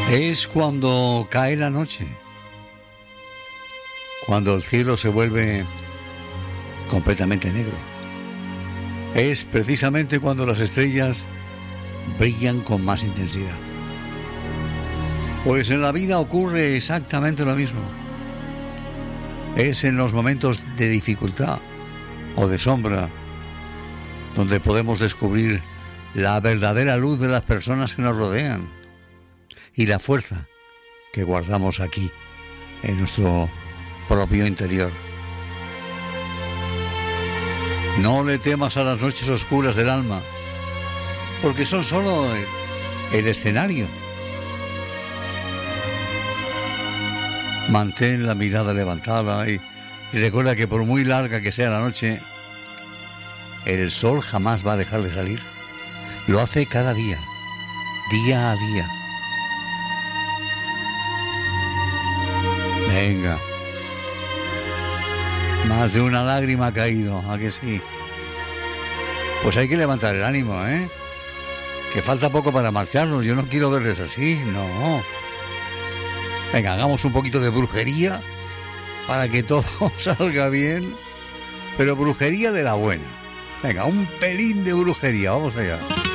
Es cuando cae la noche, cuando el cielo se vuelve completamente negro. Es precisamente cuando las estrellas brillan con más intensidad. Pues en la vida ocurre exactamente lo mismo. Es en los momentos de dificultad o de sombra donde podemos descubrir la verdadera luz de las personas que nos rodean y la fuerza que guardamos aquí en nuestro propio interior. No le temas a las noches oscuras del alma, porque son solo el escenario. Mantén la mirada levantada y recuerda que por muy larga que sea la noche, el sol jamás va a dejar de salir. Lo hace cada día, día a día. Venga. Más de una lágrima ha caído, ¿a que sí? Pues hay que levantar el ánimo, ¿eh? Que falta poco para marcharnos. Yo no quiero verles así, no. Venga, hagamos un poquito de brujería para que todo salga bien. Pero brujería de la buena. Venga, un pelín de brujería, vamos allá.